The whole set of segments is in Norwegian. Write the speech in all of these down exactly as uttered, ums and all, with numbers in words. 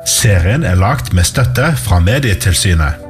Serien er lagt med støtte fra Medietilsynet.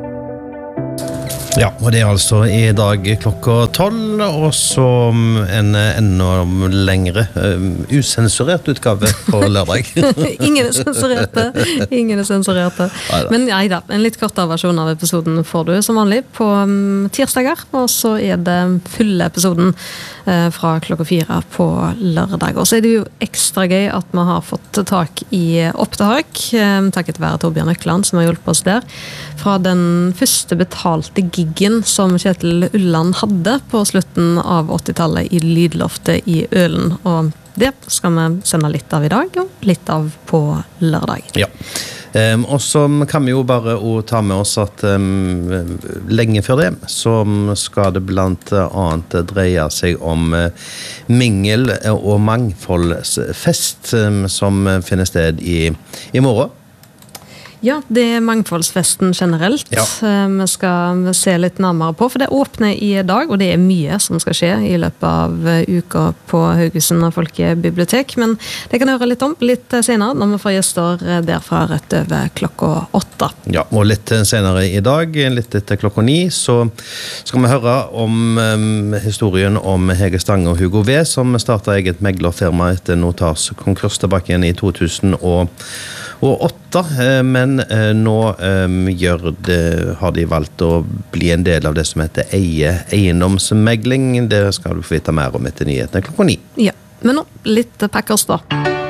Ja, og det er altså i dag klokka tolv, og så en enda lengre uh, usensurert utgave på lørdag. Ingen er sensurerte, ingen er sensurerte. Men ja, da, en litt kortere versjon av episoden får du som vanlig på um, tirsdager, og så er det fulle episoden uh, fra klokka fire på lørdag. Og så er det jo ekstra gøy at vi har fått tak i opptak, um, takket være Torbjørn Økland som har hjulpet oss der, fra den første betalte gig som Kjetil Ulland hadde på slutten av åttitallet i Lydloftet i Ølen. Og det skal vi sende litt av i dag, og litt av på lørdag. Ja, um, og så kan vi jo bare ta med oss at um, lenge før det, så skal det blant annet dreie seg om uh, mingel- og mangfoldsfest um, som finner sted i, i morgen. Ja, det er mangfoldsfesten generelt. Ja. Vi skal se litt nærmere på, for det åpner i dag, og det er mye som skal skje i løpet av uka på Haugesund Folkebibliotek, men det kan jeg høre litt om litt senere, når vi får gjester derfra rett over klokka åtte. Ja, og litt senere i dag, litt etter klokka ni, så skal vi høre om um, historien om Hege Stange og Hugo V, som startet eget meglerfirma etter Notars konkurs tilbake igjen i to tusen åtte, men nå gjør det, har de valgt å bli en del av det som heter eie, eiendomsmegling. Det skal du få vite mer om etter nyhetene klokka ni. Ja, men nå litt Packers da.